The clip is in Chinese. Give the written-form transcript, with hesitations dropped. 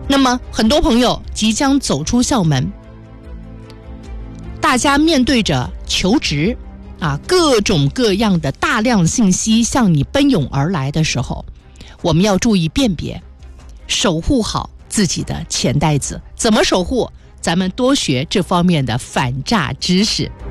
那么很多朋友即将走出校门，大家面对着求职各种各样的大量信息向你奔涌而来的时候，我们要注意辨别，守护好自己的钱袋子。怎么守护？咱们多学这方面的反诈知识。